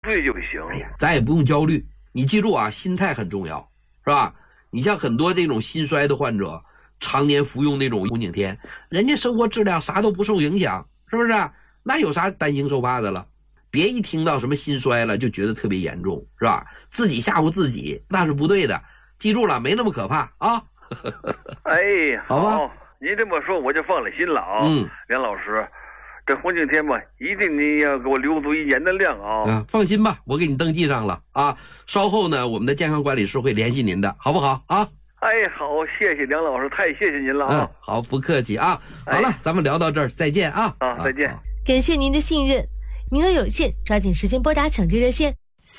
对就行。 哎呀，咱也不用焦虑，你记住啊，心态很重要，是吧？你像很多这种心衰的患者，常年服用那种红景天，人家生活质量啥都不受影响，是不是？那有啥担惊受怕的了？别一听到什么心衰了就觉得特别严重，是吧？自己吓唬自己那是不对的，记住了，没那么可怕啊。 哎， 好吧， 您这么说我就放了心了啊。梁老师，这红景天吧，一定你要给我留足1年的量啊。 放心吧，我给你登记上了啊。稍后呢，我们的健康管理师会联系您的，好不好啊？ 哎，好，谢谢梁老师，太谢谢您了啊。 好，不客气啊。好了，咱们聊到这儿，再见啊。 再见。 感谢您的信任，名额有限，抓紧时间拨打抢救热线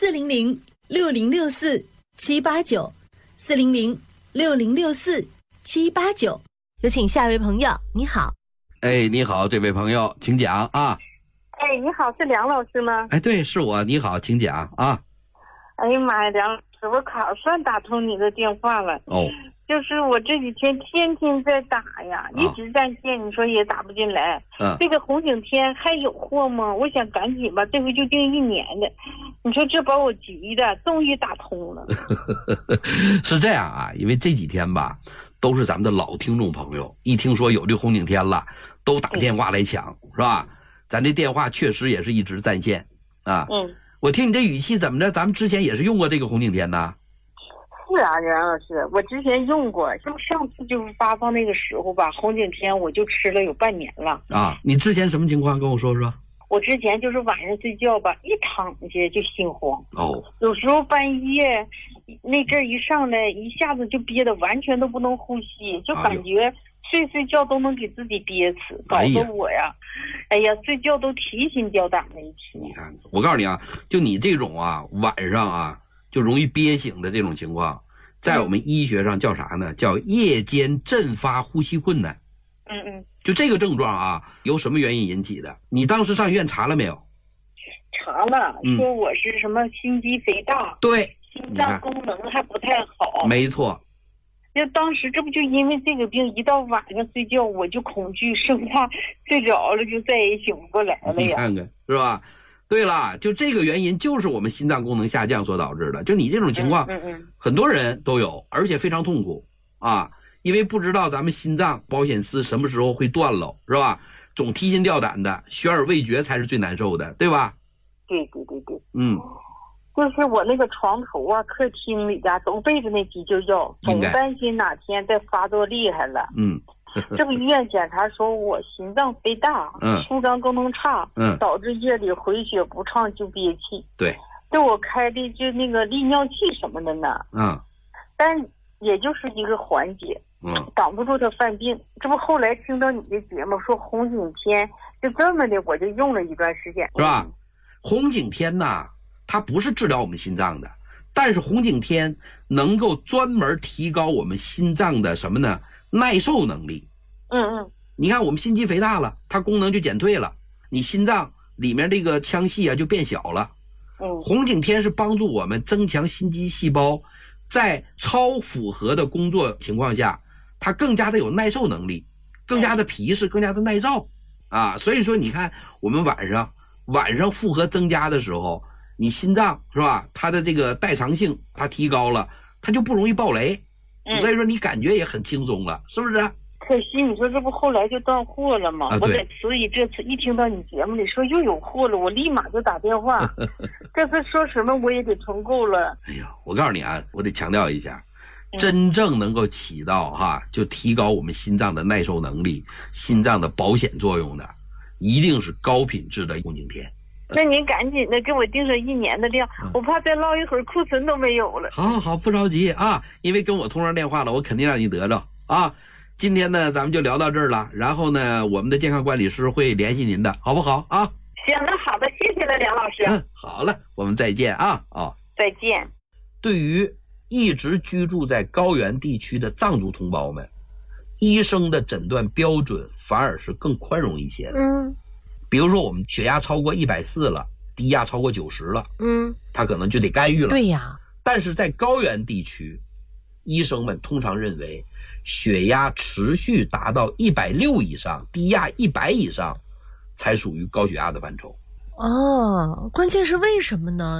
400-6064-789，400-6064-789。有请下一位朋友，你好。 哎，你好，这位朋友，请讲啊。 哎，你好，是梁老师吗？ 哎，对，是我，你好，请讲啊。 哎呀妈呀，梁老师，我可算打通你的电话了。就是我这几天天天在打呀，一直在线，你说也打不进来。这个红景天还有货吗？我想赶紧吧，这回就订1年的。你说这把我急的，终于打通了。 是这样啊，因为这几天吧，都是咱们的老听众朋友，一听说有这红景天了，都打电话来抢，是吧？咱这电话确实也是一直在线啊。我听你这语气怎么着？咱们之前也是用过这个红景天呢？ 是啊，梁老师，我之前用过，像上次就是发放那个时候吧，红景天我就吃了有半年了。 你之前什么情况？跟我说说。 我之前就是晚上睡觉吧，一躺下就心慌。有时候半夜那阵一上来，一下子就憋得完全都不能呼吸，就感觉睡觉都能给自己憋死，搞得我呀，睡觉都提心吊胆的一天。 你看，我告诉你啊，就你这种啊，晚上啊就容易憋醒的这种情况，在我们医学上叫啥呢？叫夜间阵发呼吸困难。就这个症状啊，由什么原因引起的？你当时上医院查了没有？ 查了，说我是什么心肌肥大， 对， 心脏功能还不太好。 没错。 就当时这不就因为这个病，一到晚上睡觉我就恐惧，生怕睡着了就再也醒不过来了呀。 你看看是吧？对了，就这个原因就是我们心脏功能下降所导致的。就你这种情况，很多人都有，而且非常痛苦啊。因为不知道咱们心脏保险丝什么时候会断了，是吧？总提心吊胆的，悬而未决才是最难受的，对吧？ 对。就是我那个床头啊，客厅里家总备着那急救药，总担心哪天再发作厉害了。这不医院检查说我心脏肥大，舒张功能差，导致夜里回血不畅就憋气。 对， 对我开的就那个利尿剂什么的呢。但也就是一个缓解。挡不住他犯病。这不后来听到你的节目说红景天，就这么的我就用了一段时间， 是吧？红景天呐，它不是治疗我们心脏的，但是红景天能够专门提高我们心脏的什么呢？耐受能力。你看我们心肌肥大了，它功能就减退了，你心脏里面这个腔隙啊就变小了。红景天是帮助我们增强心肌细胞，在超负荷的工作情况下，它更加的有耐受能力，更加的皮实，更加的耐造啊。所以说你看我们晚上负荷增加的时候，你心脏是吧，它的这个代偿性它提高了，它就不容易爆雷。所以说你感觉也很轻松了，是不是？ 可惜你说这不后来就断货了吗？所以这次一听到你节目里说又有货了，我立马就打电话。这次说什么我也得存够了。 哎呀，我告诉你啊，我得强调一下，真正能够起到就提高我们心脏的耐受能力、心脏的保险作用的，一定是高品质的红景天。 那您赶紧的给我订上1年的量，我怕再唠一会儿库存都没有了。 好，不着急啊，因为跟我通上电话了，我肯定让你得着啊。今天呢，咱们就聊到这儿了，然后呢，我们的健康管理师会联系您的，好不好啊？ 行，那好的，谢谢了，梁老师。 好了，我们再见啊。 再见。 对于一直居住在高原地区的藏族同胞们，医生的诊断标准反而是更宽容一些的。比如说我们血压超过140了，低压超过90了，他可能就得干预了。 对呀。 但是在高原地区，医生们通常认为血压持续达到160以上，低压100以上才属于高血压的范畴。 关键是为什么呢？